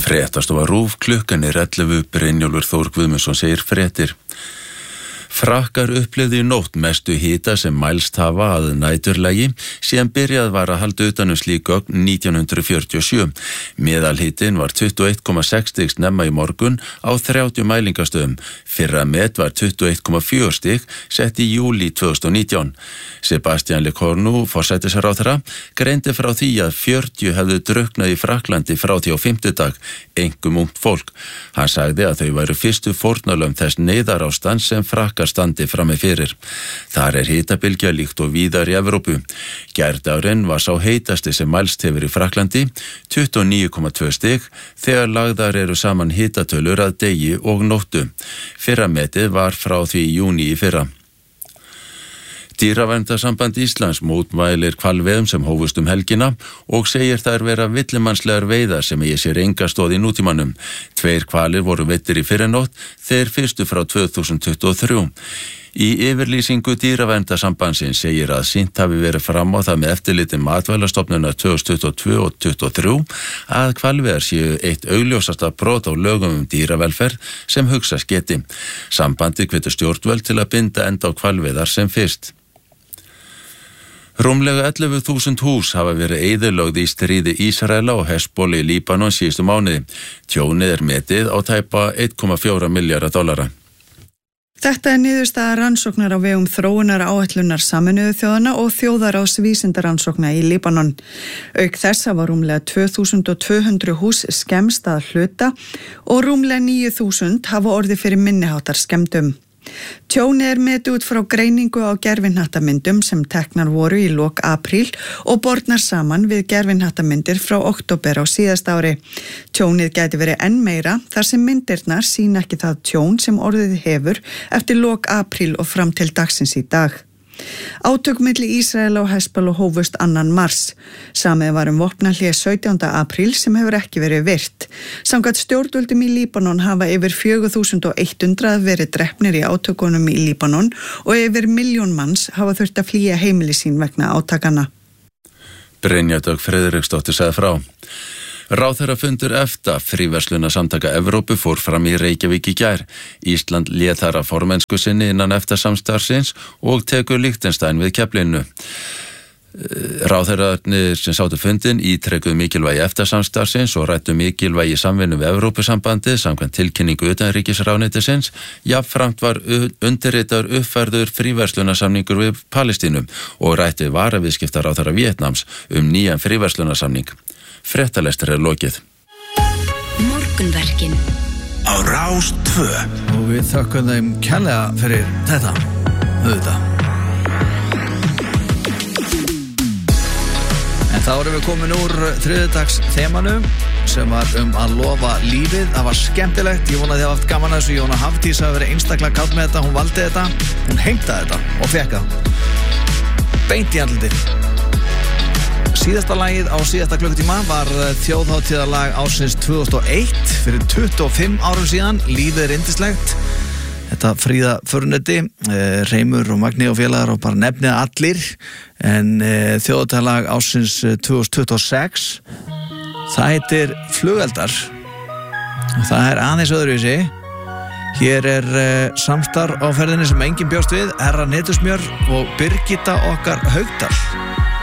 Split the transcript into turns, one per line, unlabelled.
Fréttastofa RÚV, klukkan 11, Brynjólfur Þór Guðmundsson segir fréttir. Frakkar upplifðu í nótt mestu hita sem mælst hafa að næturlagi síðan byrjað var að halda utan slík gögn 1947. Meðalhitin var 21,6 stig snemma í morgun á 30 mælingastöðum. Fyrra met var 21,4 stig sett í júlí 2019. Sebastian Lecornu, forsætisráðherra, greindi frá því að 40 hefðu drukknað í Frakklandi frá því á fimmtudag, einkum ungt fólk. Hann sagði að þau væru fyrstu fórnarlömb þess neyðarástands sem Frakkar standi frammi fyrir. Þar hitabylgja líkt og víðar í Evrópu. Gærdagurinn var sá heitasti sem mælst hefur í Frakklandi, 29,2 stig, þegar lagðar eru saman hitatölur að degi og nóttu. Fyrra metið var frá því í júní í fyrra. Dýraverndarsamband Íslands mótmælir hvalveiðum sem hófust helgina og segir þær vera villimannslegar veiðar sem eigi sér enga stoð í nútímanum. 2 hvalir voru veiddir í fyrrinótt, þeir fyrstu frá 2023. Í yfirlýsingu Dýraverndarsambandsins segir að sýnt hafi verið fram á það með eftirliti Matvælastofnunar 2022 og 2023 að hvalveiðar séu eitt augljósasta brot á lögum dýravelferð sem hugsast geti. Sambandið hvetur stjórnvöld til að binda enda á hvalveiðar sem fyrst. Rúmlega 11.000 hús hafa verið eyðilögð í stríði Ísraela og Hezbollah í Líbanon síðustu mánuði. Tjónið metið á tæpa 1,4 milljarða dollara.
Þetta niðurstaða rannsóknar á vegum þróunar áætlunar Sameinuðu þjóðanna og þjóðaráðs vísindarannsókna í Líbanon. Auk þess hafa rúmlega 2200 hús skemmst að hluta og rúmlega 9000 hafa orðið fyrir minniháttar skemmdum. Tjónið metið út frá greiningu á gervihnattamyndum sem teknar voru í lok apríl og bornar saman við gervihnattamyndir frá október á síðasta ári. Tjónið gæti verið enn meira þar sem myndirnar sýna ekki það tjón sem orðið hefur eftir lok apríl og fram til dagsins í dag. Átök milli Ísraela og Hezbollah hófust 2. mars. Samið var vopnahlé 17. apríl sem hefur ekki verið virt. Samkvæmt stjórnvöldum í Líbanon hafa yfir 4100 verið drepnir í átökunum í Líbanon og yfir 1 milljón manns hafa þurft að flýja heimili sín vegna átakanna.
Brynja Dögg Friðriksdóttir sagði frá. Ráðherrafundur EFTA, fríverslunarsamtaka Evrópu, fór fram í Reykjavík í gær. Ísland lét þar að formennsku sinni innan EFTA-samstarfsins og tekur Liechtenstein við keflinu. Ráðherrarnir sem sátu fundin ítrekuðu mikilvægi EFTA-samstarfsins og ræddu mikilvægi samvinnu við Evrópusambandið samkvæmt tilkynningu utanríkisráðuneytisins. Jafnframt var undirritaður uppfærður fríverslunarsamningur við Palestínu og ræddu varaviðskiptaráðherra Víetnams nýjan fríverslunarsamning. Fréttalestur lokið.
Morgunverkin
á Rás 2.
Og við þökkum þeim kærlega fyrir þetta, auðvitað. En þá erum við komin úr þriðjudags þemanu sem var að lofa lífið. Það var skemmtilegt, ég vona að þið hafa haft gaman að þessu. Jóna Hafdís hafi verið einstaklega kátt með þetta, hún valdi þetta, hún heimtaði þetta og fekk það. Beint í andlitið. Síðasta lagið á síðasta klukkutíma var þjóðhátíðarlag ársins 2001 fyrir 25 árum síðan. Lífið yndislegt. Þetta Fríða Förunetti, Reimur og Magni og félagar og bara nefnið allir. En þjóðhátíðarlag ársins 2026, það heitir Flugeldar. Og það er aðeins öðruvísi. Hér er samstarf á ferðinni sem enginn bjóst við, Herra Netusmjör og Birgitta okkar Haugdal.